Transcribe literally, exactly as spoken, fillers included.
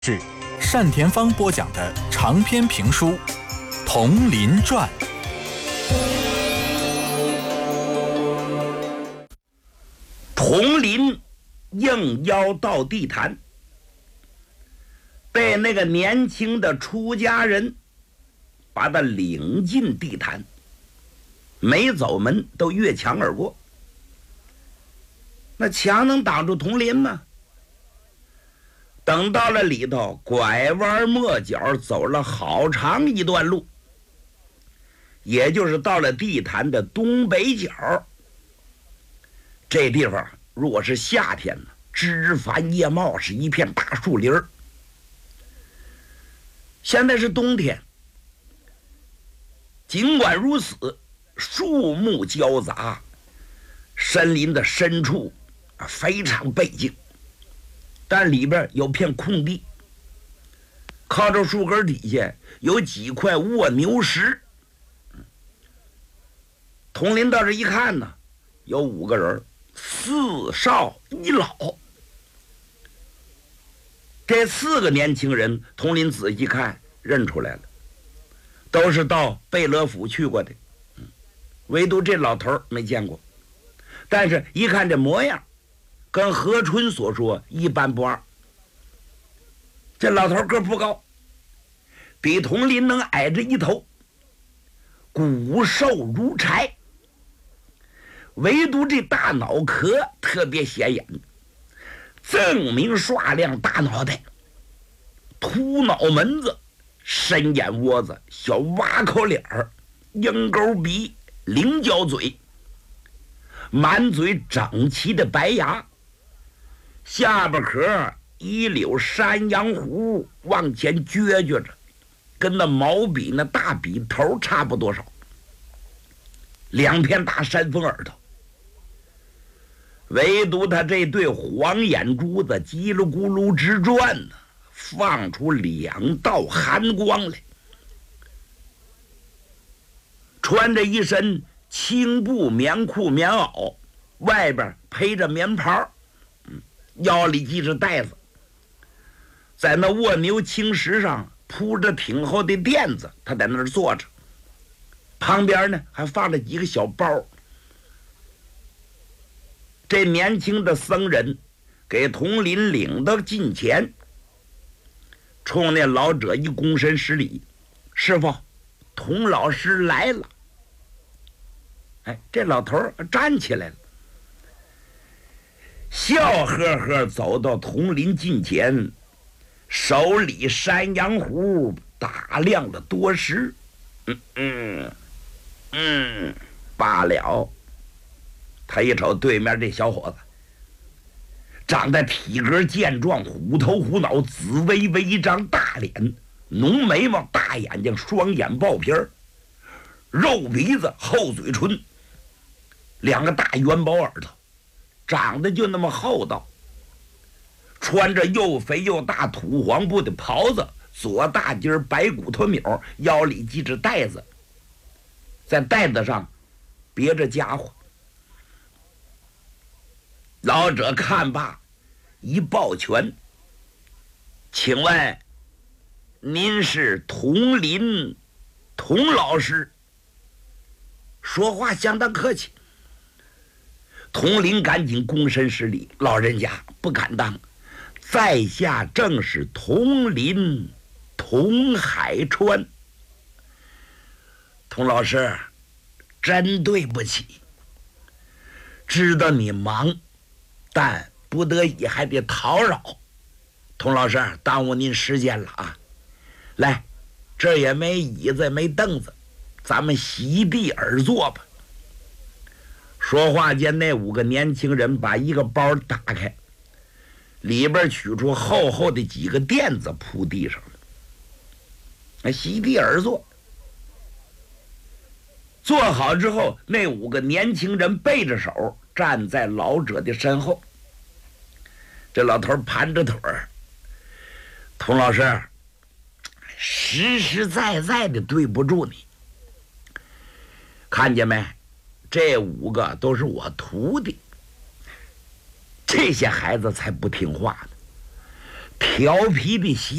是单田芳播讲的长篇评书《铜林传》。 铜林应邀到地坛，被那个年轻的出家人把他领进地坛，没走门都越墙而过。那墙能挡住铜林吗？等到了里头，拐弯抹角走了好长一段路，也就是到了地坛的东北角。这地方如果是夏天呢，枝繁叶茂，是一片大树林儿。现在是冬天，尽管如此，树木交杂，森林的深处非常背静，但里边有片空地，靠着树根底下有几块卧牛石。铜林到这一看呢，有五个人，四少一老。这四个年轻人，铜林仔细看认出来了，都是到贝勒府去过的，唯独这老头没见过。但是一看这模样，跟何春所说一般不二。这老头个不高，比铜林能矮着一头，骨瘦如柴，唯独这大脑壳特别显眼，锃明刷亮大脑袋，秃脑门子，深眼窝子，小挖口脸儿，鹰钩鼻，菱角嘴，满嘴整齐的白牙，下巴壳一绺山羊胡往前撅撅着，跟那毛笔那大笔头差不多少，两片大山峰耳朵，唯独他这对黄眼珠子叽里咕噜直转呢，放出两道寒光来。穿着一身青布棉裤棉袄，外边披着棉袍，腰里系着带子，在那卧牛青石上铺着挺厚的垫子，他在那儿坐着，旁边呢还放着几个小包。这年轻的僧人给铜林领到近前，冲那老者一躬身施礼：“师父，童老师来了。”哎，这老头站起来了，笑呵呵走到铜林近前，手里山羊胡打量了多时。嗯嗯嗯，罢了。他一瞅对面这小伙子，长得体格健壮，虎头虎脑，紫微微一张大脸，浓眉毛，大眼睛，双眼爆皮儿，肉鼻子，厚嘴唇，两个大元宝耳朵，长得就那么厚道，穿着又肥又大土黄布的袍子，左大襟白骨头绺，腰里系着带子，在带子上别着家伙。老者看罢，一抱拳：“请问您是铜林童老师？”说话相当客气。铜林赶紧躬身施礼：“老人家不敢当，在下正是铜林童海川。”童老师，真对不起，知道你忙，但不得已还得讨扰。童老师，耽误您时间了啊！来，这也没椅子没凳子，咱们席地而坐吧。说话间，那五个年轻人把一个包打开，里边取出厚厚的几个垫子铺地上了，席地而坐。坐好之后，那五个年轻人背着手站在老者的身后。这老头盘着腿儿：“童老师，实实在在的对不住你。看见没？这五个都是我徒弟，这些孩子才不听话呢。 调皮的习